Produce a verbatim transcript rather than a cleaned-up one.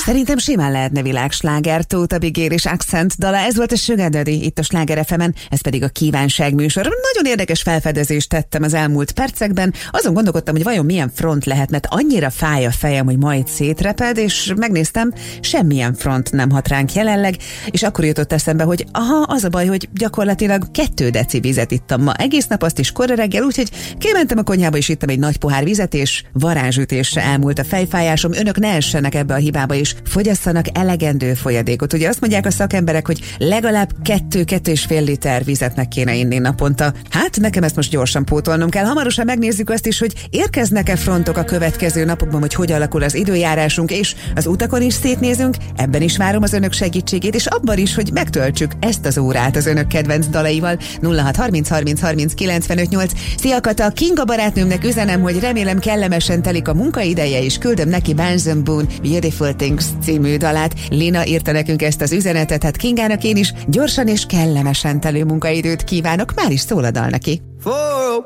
Szerintem simán lehetne világsláger, Tóth Abigail és Accent dala. Ez volt a Sugar Daddy itt a Sláger ef emen, ez pedig a kívánság műsor. Nagyon érdekes felfedezést tettem az elmúlt percekben. Azon gondolkodtam, hogy vajon milyen front lehet, mert annyira fáj a fejem, hogy majd szétreped, és megnéztem, semmilyen front nem hat ránk jelenleg, és akkor jutott eszembe, hogy aha, az a baj, hogy gyakorlatilag kettő deci vizet ittam ma egész nap, azt is korra reggel, úgyhogy kimentem a konyhába, és ittam egy nagy pohár vizet, és varázsütésre elmúlt a fejfájásom. Önök ne essenek ebbe a hibába, és fogyasszanak elegendő folyadékot. Ugye azt mondják a szakemberek, hogy legalább kettő-kettő és fél liter vizet meg kéne inni naponta. Hát nekem ezt most gyorsan pótolnom kell. Hamarosan megnézzük azt is, hogy érkeznek-e frontok a következő napokban, hogy hogy alakul az időjárásunk, és az utakon is szétnézünk. Ebben is várom az önök segítségét, és abban is, hogy megtöltsük ezt az órát az önök kedvenc dalaival. nulla hat harminc harminc harminc kilencvenöt nyolc. Szia Kata, Kinga barátnőmnek üzenem, hogy remélem kellemesen telik a munkaideje, és küldöm neki Benson Boone Beautiful Things című dalát. Lina írta nekünk ezt az üzenetet, hát Kingának én is gyorsan és kellemesen telő munkaidőt kívánok, már is szól a dal neki.